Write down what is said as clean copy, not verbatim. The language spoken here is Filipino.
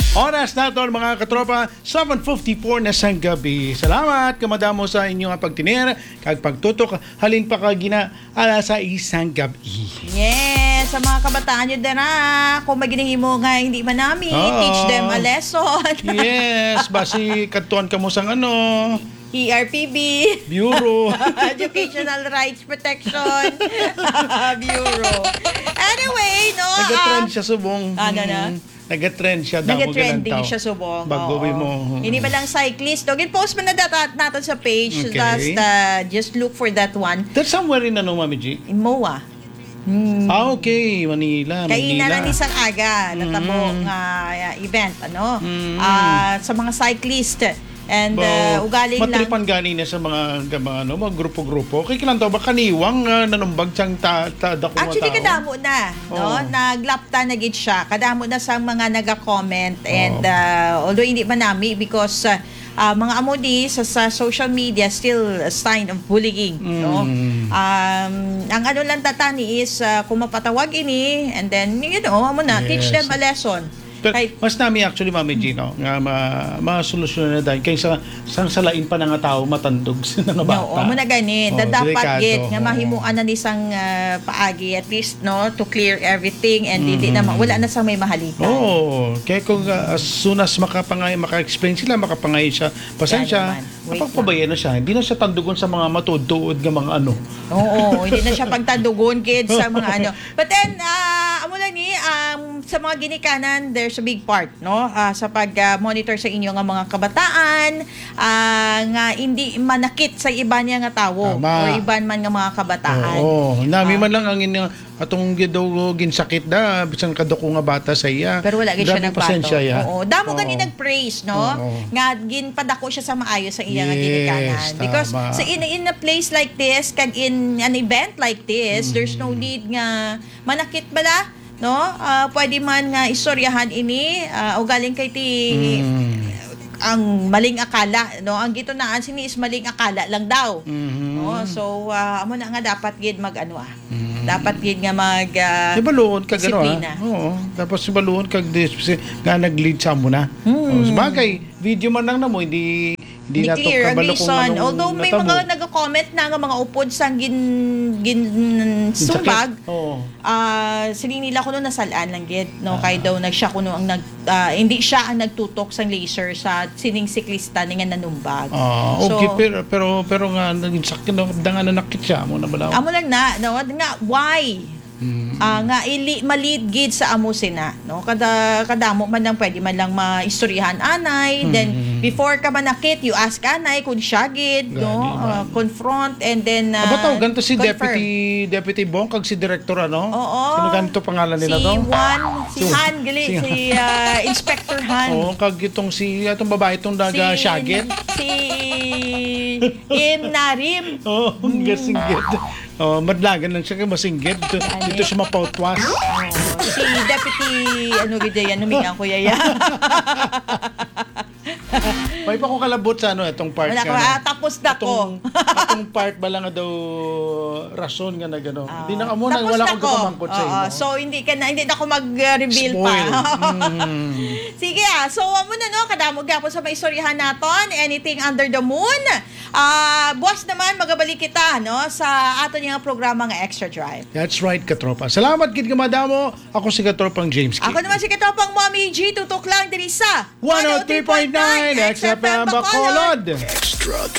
Oras na ito mga katropa, 7:54 na sang gabi. Salamat kamadamo sa inyong pagtinir, kag pagtutok, halin pa kagina alas sa isang gabi. Yes, sa mga kabataan nyo din kung maginihimo nga hindi man namin, teach them a lesson. Yes, basi katuan ka mo sang ERPB. Bureau. Educational Rights Protection Bureau. Anyway, no. Nag-trend siya subong. Ano na? Nag-trend siya daw. Nag-trending siya subong. Bagoy mo. Hindi ba lang cyclist? Gin-post mo na natin sa page. Okay. Just look for that one. That's somewhere in Mami G? In MOA. Okay. Manila. Kainan na isang aga. Natabong event. Sa mga cyclist. And ugaling lang. Matripan gani na sa mga grupo-grupo. Kaya kilang daw ba kaniwang nanumbag siyang dako mga Actually, tao? kadamo na. No? Naglapta na gid siya. Kadamo na sa mga naga-comment. And although hindi man nami because mga amodi sa social media still a sign of bullying. No? Ang ano lang tatani is kung mapatawag ini and then, amo na, teach them a lesson. Pero mas nami actually, Mami Gino, nga masolusyon na dahil kaysa salain pa na nga tao matandog sa nga bata. No, muna ganin. Dapat git nga delikado. mahimuan na nisang paagi at least no to clear everything and hindi na wala na sa may mahalikan. Kaya kung as soon as maka-explain sila, makapangay siya, pasensya, napagpabayan na siya. Hindi na siya tandugon sa mga matuod-tuod ng mga ano. Oo, hindi na siya pagtandugon kids sa mga ano. But then amo lang ni sa mga ginikanan there's a big part no sa pag-monitor sa inyo nga mga kabataan nga hindi manakit sa iba niya nga tawo o iban man nga mga kabataan. Nami man lang ang atong ginsakit da bisan kadako nga bata sa iya. Pero wala gid siya nagpato. Damo gani nag-praise no nga ginpadako siya sa maayo sa iya nga ginikanan because sa in a place like this kag in an event like this there's no need nga manakit bala no pwede man nga istoryahan ini o galing kay ti ang maling akala no ang gitunaan sini is maling akala lang daw no so amo na nga dapat gid dapat gid nga mag ibaluon kag tapos ibaluon kag nga nag-lead sa mo na sabagay video man lang na mo hindi na to kabalo kung although may mga nag-comment na nga mga upod sang sumbag sili nila kuno nasalaan lang gid no kay daw nagsya kuno ang hindi siya ang nagtutok sang laser sa sining siklista ni nga nanumbag okay pero nga naging sakit na nga nakit siya mo na balaw amo lang na no nga why nga malid gid sa amo sina no kadamo man lang pwede man lang maistoryahan anay then before ka manakit you ask anay kung siya gid no confront and then abataw ganto si Deputy Bong kag si Director sino ganito pangalan nila to si Han gali si Inspector Han kag itong atong babae itong daga Shagit si Im Narim gasinggit madlagan lang siya kay masinggit dito siya mapautwas si Deputy gid yan numingan ko yaya may pa ko kalabot sa itong part wala tapos na ko atong part ba lang daw rason nga na gano hindi na amo nang wala akong kumangkot sa inyo so hindi na ako mag-reveal pa sige so amo na no kadamo gyapon sa maistoryahan naton anything under the moon buwas naman magabalik kita no sa aton nga programa nga Extra Drive. That's right katropa salamat gid kamadamo ako si katropang James K. Ako naman si katropang Mommy G tutok lang diri sa 103.9 XFM Bacolod. Extra